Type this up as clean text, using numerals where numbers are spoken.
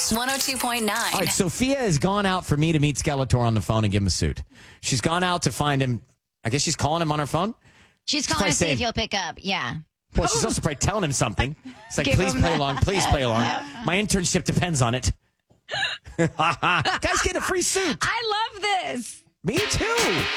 102.9. All right, Sophia has gone out for me to meet Skeletor on the phone and give him a suit. She's gone out to find him. I guess she's calling him on her phone. She's calling to see if you'll pick up. Yeah. Well, she's also probably telling him something. It's like, Give please him play that. along. Please play along. My internship depends on it. Guys, get a free suit. I love this. Me too.